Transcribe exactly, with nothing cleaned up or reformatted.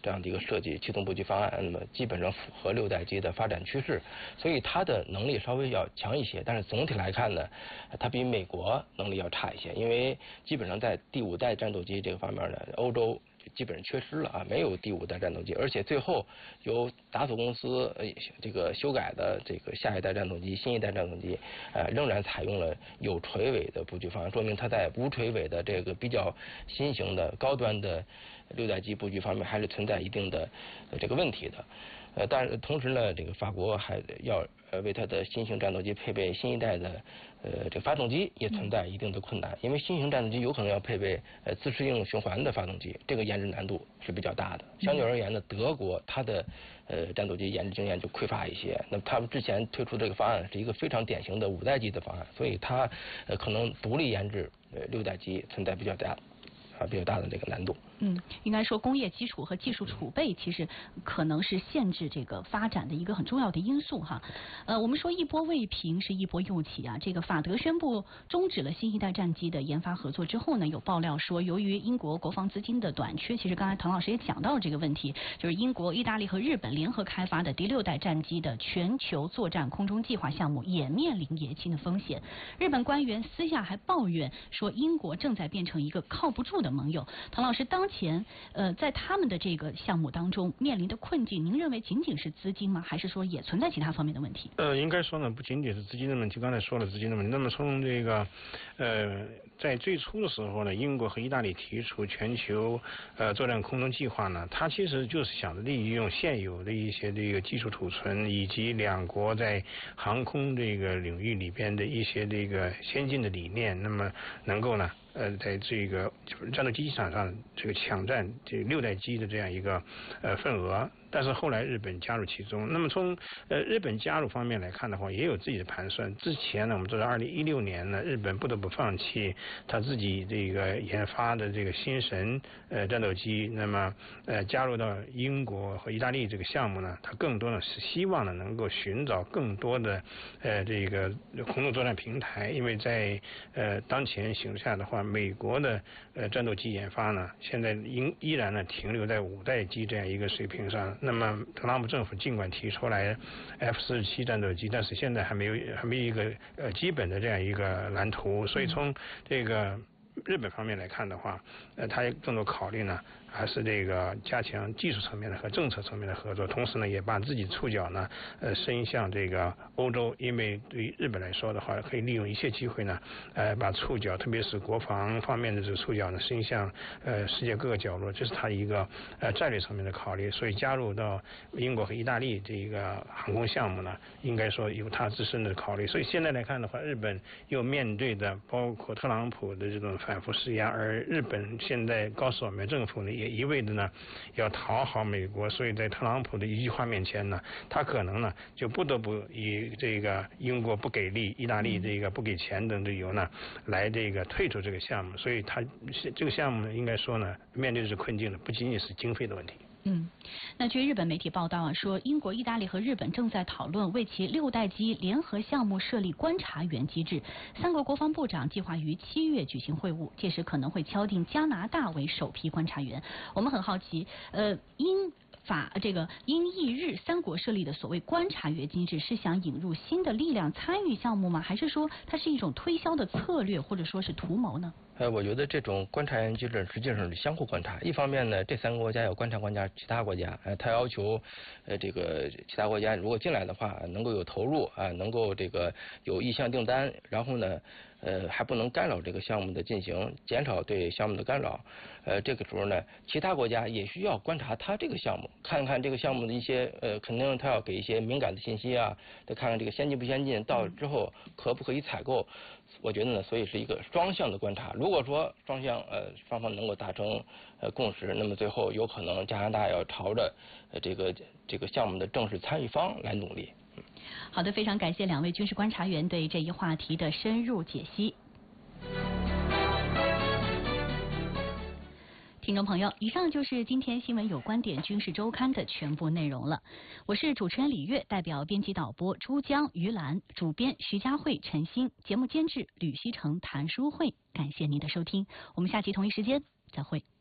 这样的一个设计气动布局方案，那么基本上符合六代机的发展趋势，所以它的能力稍微要强一些。但是总体来看呢，它比美国能力要差一些，因为基本上在第五代战斗机这个方面呢，欧洲基本上缺失了啊，没有第五代战斗机，而且最后由达索公司呃这个修改的这个下一代战斗机、新一代战斗机，呃仍然采用了有垂尾的布局方案，说明它在无垂尾的这个比较新型的高端的六代机布局方面还是存在一定的这个问题的。呃，但是同时呢，这个法国还要呃为它的新型战斗机配备新一代的呃这个发动机，也存在一定的困难，因为新型战斗机有可能要配备呃自适应循环的发动机，这个研制难度是比较大的。相对而言呢，德国它的呃战斗机研制经验就匮乏一些，那么他们之前推出这个方案是一个非常典型的五代机的方案，所以它呃可能独立研制呃六代机存在比较大啊比较大的这个难度。 嗯，应该说工业基础和技术储备其实可能是限制这个发展的一个很重要的因素哈。呃，我们说一波未平是一波又起啊。这个法德宣布终止了新一代战机的研发合作之后呢，有爆料说，由于英国国防资金的短缺，其实刚才唐老师也讲到了这个问题，就是英国、意大利和日本联合开发的第六代战机的全球作战空中计划项目也面临延期的风险。日本官员私下还抱怨说，英国正在变成一个靠不住的盟友。唐老师，当前呃在他们的这个项目当中面临的困境，您认为仅仅是资金吗？还是说也存在其他方面的问题？ 呃，应该说呢，不仅仅是资金的问题，刚才说了资金的问题。那么从这个呃在最初的时候呢，英国和意大利提出全球呃作战空中计划呢，它其实就是想着利用现有的一些这个技术储存，以及两国在航空这个领域里边的一些这个先进的理念，那么能够呢呃，在这个战斗机场上这个抢占这六代机的这样一个呃份额，但是后来日本加入其中。那么从呃日本加入方面来看的话，也有自己的盘算。之前呢，我们知道二零一六年呢，日本不得不放弃他自己这个研发的这个新神呃战斗机，那么呃加入到英国和意大利这个项目呢，它更多的是希望呢能够寻找更多的呃这个空中作战平台，因为在呃当前形势下的话，美国的呃战斗机研发呢，现在依依然呢停留在五代机这样一个水平上。那么特朗普政府尽管提出来 F 四十七战斗机，但是现在还没有还没有一个呃基本的这样一个蓝图。所以从这个日本方面来看的话，呃，他更多考虑呢，还是这个加强技术层面的和政策层面的合作，同时呢，也把自己触角呢，呃，伸向这个欧洲，因为对于日本来说的话，可以利用一切机会呢，呃，把触角，特别是国防方面的这个触角呢，伸向呃世界各个角落，这是他一个呃战略层面的考虑。所以加入到英国和意大利这一个航空项目呢，应该说有他自身的考虑。所以现在来看的话，日本又面对的包括特朗普的这种反复施压，而日本现在高市早苗政府呢，也一味的呢要讨好美国，所以在特朗普的一句话面前呢，他可能呢就不得不以这个英国不给力、意大利这个不给钱等理由呢，来这个退出这个项目。所以他这个项目呢，应该说呢，面对的是困境的，不仅仅是经费的问题。 嗯，那据日本媒体报道啊，说英国、意大利和日本正在讨论为其六代机联合项目设立观察员机制。三国国防部长计划于七月举行会晤，届时可能会敲定加拿大为首批观察员。我们很好奇，呃，英法这个英意日三国设立的所谓观察员机制，是想引入新的力量参与项目吗？还是说它是一种推销的策略，或者说是图谋呢？ 呃，我觉得这种观察员机制实际上是相互观察。一方面呢，这三个国家要观察观察其他国家，呃，他要求，呃，这个其他国家如果进来的话，能够有投入啊、呃，能够这个有意向订单，然后呢，呃，还不能干扰这个项目的进行，减少对项目的干扰。呃，这个时候呢，其他国家也需要观察他这个项目，看看这个项目的一些呃，肯定他要给一些敏感的信息啊，再看看这个先进不先进，到之后可不可以采购。我觉得呢，所以是一个双向的观察。如果说双向呃双方能够达成呃共识，那么最后有可能加拿大要朝着呃这个这个项目的正式参与方来努力。嗯、 好的，非常感谢两位军事观察员对这一话题的深入解析。听众朋友，以上就是今天新闻有观点军事周刊的全部内容了。我是主持人李月，代表编辑导播朱江、于兰，主编徐佳慧、陈欣，节目监制吕希成、谭淑慧。感谢您的收听，我们下期同一时间再会。